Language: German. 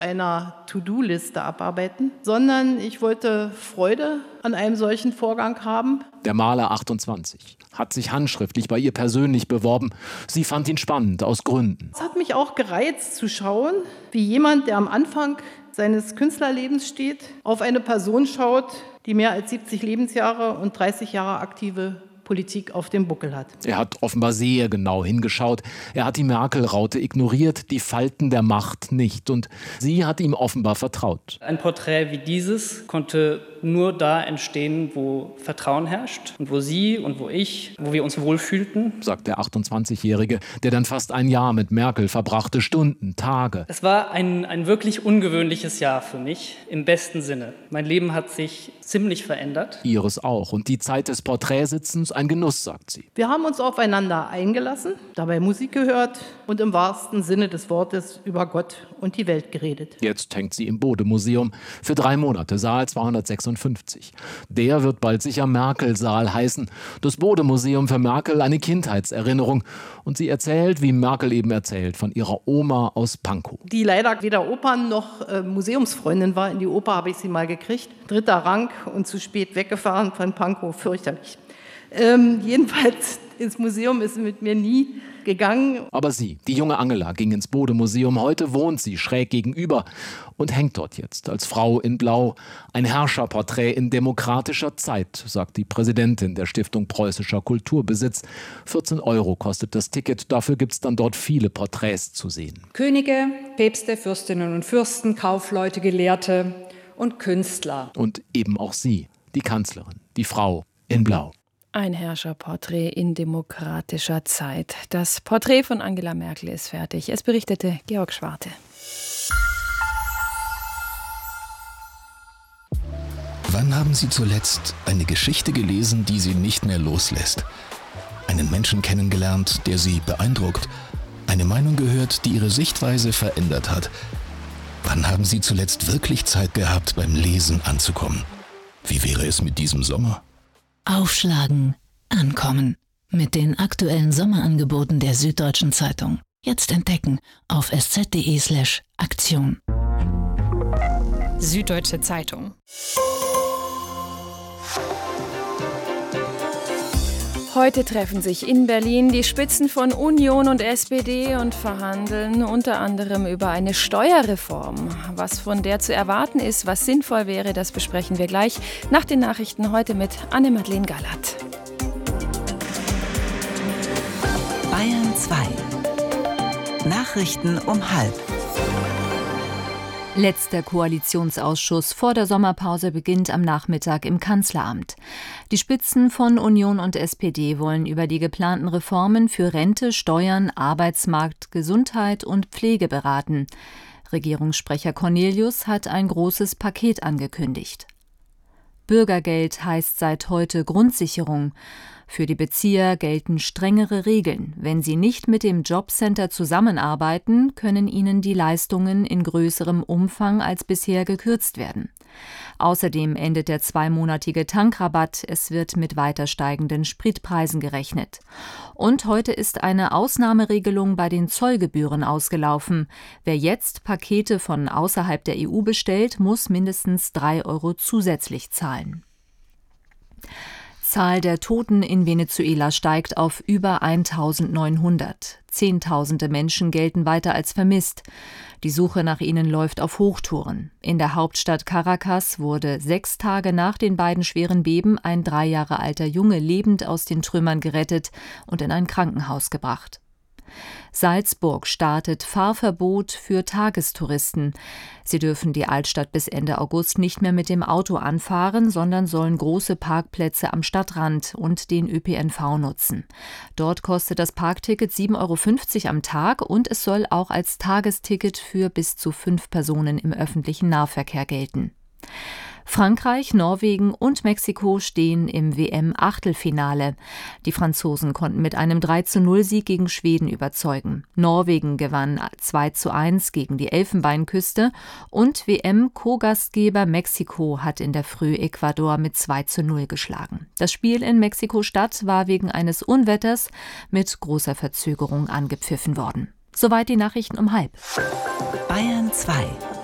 einer To-Do-Liste abarbeiten, sondern ich wollte Freude an einem solchen Vorgang haben. Der Maler 28 hat sich handschriftlich bei ihr persönlich beworben. Sie fand ihn spannend, aus Gründen. Es hat mich auch gereizt zu schauen, wie jemand, der am Anfang seines Künstlerlebens steht, auf eine Person schaut, die mehr als 70 Lebensjahre und 30 Jahre aktive Politik auf dem Buckel hat. Er hat offenbar sehr genau hingeschaut. Er hat die Merkel-Raute ignoriert, die Falten der Macht nicht. Und sie hat ihm offenbar vertraut. Ein Porträt wie dieses konnte nur da entstehen, wo Vertrauen herrscht und wo Sie und wo ich, wo wir uns wohlfühlten, sagt der 28-Jährige, der dann fast ein Jahr mit Merkel verbrachte, Stunden, Tage. Es war ein wirklich ungewöhnliches Jahr für mich, im besten Sinne. Mein Leben hat sich ziemlich verändert. Ihres auch. Und die Zeit des Porträtsitzens ein Genuss, sagt sie. Wir haben uns aufeinander eingelassen, dabei Musik gehört und im wahrsten Sinne des Wortes über Gott und die Welt geredet. Jetzt hängt sie im Bode-Museum für 3 Monate, Saal 256. Der wird bald sicher Merkel-Saal heißen. Das Bode-Museum für Merkel eine Kindheitserinnerung. Und sie erzählt, wie Merkel eben erzählt, von ihrer Oma aus Pankow. Die leider weder Opern- noch Museumsfreundin war. In die Oper habe ich sie mal gekriegt. 3. Rang und zu spät weggefahren von Pankow, fürchterlich. Jedenfalls ins Museum ist sie mit mir nie gegangen. Aber sie, die junge Angela, ging ins Bode-Museum. Heute wohnt sie schräg gegenüber und hängt dort jetzt als Frau in Blau. Ein Herrscherporträt in demokratischer Zeit, sagt die Präsidentin der Stiftung Preußischer Kulturbesitz. 14 € kostet das Ticket. Dafür gibt es dann dort viele Porträts zu sehen. Könige, Päpste, Fürstinnen und Fürsten, Kaufleute, Gelehrte und Künstler. Und eben auch sie, die Kanzlerin, die Frau in Blau. Ein Herrscherporträt in demokratischer Zeit. Das Porträt von Angela Merkel ist fertig. Es berichtete Georg Schwarte. Wann haben Sie zuletzt eine Geschichte gelesen, die Sie nicht mehr loslässt? Einen Menschen kennengelernt, der Sie beeindruckt? Eine Meinung gehört, die Ihre Sichtweise verändert hat? Wann haben Sie zuletzt wirklich Zeit gehabt, beim Lesen anzukommen? Wie wäre es mit diesem Sommer? Aufschlagen, ankommen. Mit den aktuellen Sommerangeboten der Süddeutschen Zeitung. Jetzt entdecken auf sz.de/Aktion. Süddeutsche Zeitung. Heute treffen sich in Berlin die Spitzen von Union und SPD und verhandeln unter anderem über eine Steuerreform. Was von der zu erwarten ist, was sinnvoll wäre, das besprechen wir gleich nach den Nachrichten heute mit Anne-Madeleine Gallert. Bayern 2. Nachrichten um 12:30. Letzter Koalitionsausschuss vor der Sommerpause beginnt am Nachmittag im Kanzleramt. Die Spitzen von Union und SPD wollen über die geplanten Reformen für Rente, Steuern, Arbeitsmarkt, Gesundheit und Pflege beraten. Regierungssprecher Cornelius hat ein großes Paket angekündigt. Bürgergeld heißt seit heute Grundsicherung. Für die Bezieher gelten strengere Regeln. Wenn sie nicht mit dem Jobcenter zusammenarbeiten, können ihnen die Leistungen in größerem Umfang als bisher gekürzt werden. Außerdem endet der 2-monatige Tankrabatt. Es wird mit weiter steigenden Spritpreisen gerechnet. Und heute ist eine Ausnahmeregelung bei den Zollgebühren ausgelaufen. Wer jetzt Pakete von außerhalb der EU bestellt, muss mindestens 3 € zusätzlich zahlen. Zahl der Toten in Venezuela steigt auf über 1900. Zehntausende Menschen gelten weiter als vermisst. Die Suche nach ihnen läuft auf Hochtouren. In der Hauptstadt Caracas wurde 6 Tage nach den beiden schweren Beben ein 3 Jahre alter Junge lebend aus den Trümmern gerettet und in ein Krankenhaus gebracht. Salzburg startet Fahrverbot für Tagestouristen. Sie dürfen die Altstadt bis Ende August nicht mehr mit dem Auto anfahren, sondern sollen große Parkplätze am Stadtrand und den ÖPNV nutzen. Dort kostet das Parkticket 7,50 € am Tag und es soll auch als Tagesticket für bis zu 5 Personen im öffentlichen Nahverkehr gelten. Frankreich, Norwegen und Mexiko stehen im WM-Achtelfinale. Die Franzosen konnten mit einem 3:0-Sieg gegen Schweden überzeugen. Norwegen gewann 2:1 gegen die Elfenbeinküste und WM-Co-Gastgeber Mexiko hat in der Früh Ecuador mit 2:0 geschlagen. Das Spiel in Mexiko-Stadt war wegen eines Unwetters mit großer Verzögerung angepfiffen worden. Soweit die Nachrichten um 12:30. Bayern 2.